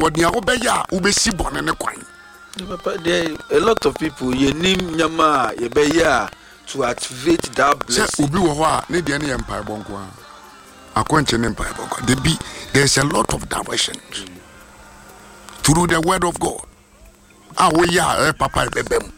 what near Obeya, Ubesi born and a coin. A lot of people, you name Yama, Yebeya, to activate that blessing. Ubiwa, need any empire bonqua. A quenching empire bonqua. There's a lot of diversion through the word of God. We are Papa Bebem.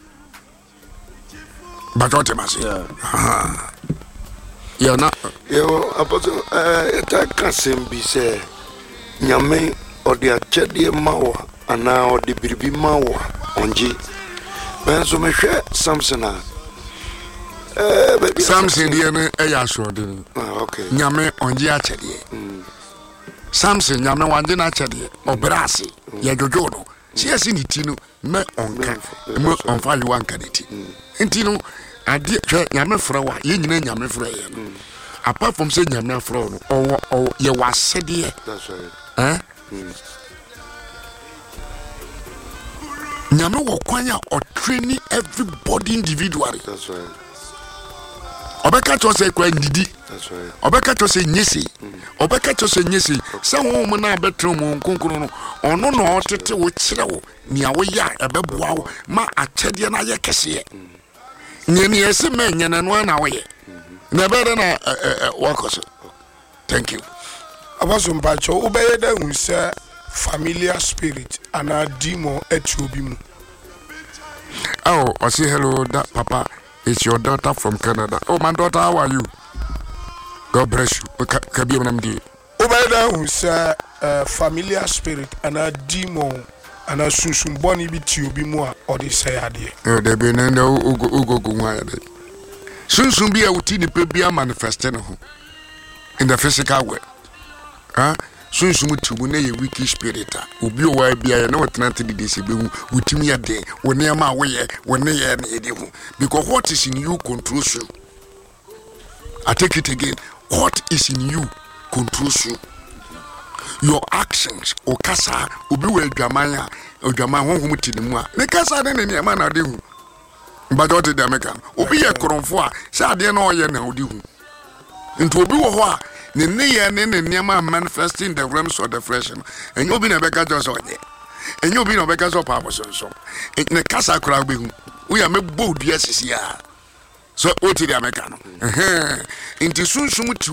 But what am I saying? You're not. Yo, Apostle, I can't be say, Yame or the Achedi Mawa, and now the Bibi Mawa on G. When so much Samson. Samson, the Ayasho. Okay. Yame on G Achedi. Samson, Yame one dinner Achedi, or Brassi, Yagojono. She has seen it, Tino, me on fire one canity. And Tino. I did Yame Frowa, Yame Frey. Apart from saying Yame Fro, or you was said here. That's right. Eh? Yame will choir or training everybody individually. That's right. Obeka to say Queen Didi. That's right. Obeka to say Nisi. Obeka to say Nisi. Some woman are better on Concono, or no, to which slow, near way a bebo, ma a Chediana Yakasi. Nyeni ese men and one away. Never than a workers. Thank you. Abaso mpacho obeye da hu say familiar spirit and a demon etubimu. Oh, I say hello, that Papa. It's your daughter from Canada. Oh, my daughter, how are you? God bless you. Kabi MD. Obeye da hu say familiar spirit and a demon and a susum boni bi tubimu or the say ade. Oh, there be no ugo go. Soon be a routine be manifesting in the physical world. Soon to a wicked spirit. Ubi or be I know what not to be disabled with me a day when near my way when they are because what is in you controls you. I take it again. What is in you controls you. Your actions, or Casa, Ubi will Jamaya, or Jama won't to the moa. The Casa then any man I do. But what did American? Ubi a Coronfoa, Sadia no yen now do. Into Ubi wa, the near and Nema manifesting the realms of the flesh, and you'll be a Becca just on it. And you'll be a Becca's of powers and so. In the Casa crowd, we are made bold, yes, yeah. So, what did the American? Into soon to